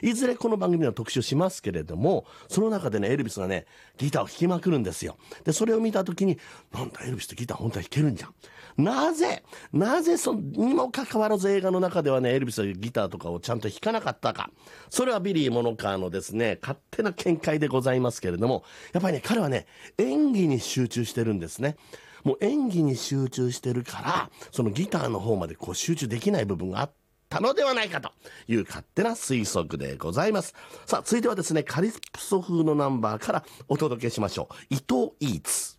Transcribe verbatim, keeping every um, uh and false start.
いずれこの番組では特集しますけれども、その中でね、エルビスがね、ギターを弾きまくるんですよ。で、それを見たときに、なんだ、エルビスってギター本当は弾けるんじゃん。なぜ、なぜそにもかかわらず映画の中ではね、エルビスはギターとかをちゃんと弾かなかったか。それはビリー・モノカーのですね、勝手な見解でございますけれども、やっぱりね、彼はね、演技に集中してるんですね。もう演技に集中してるから、そのギターの方までこう集中できない部分があったのではないかという勝手な推測でございます。さあ、続いてはですね、カリプソ風のナンバーからお届けしましょう。伊藤イーツ。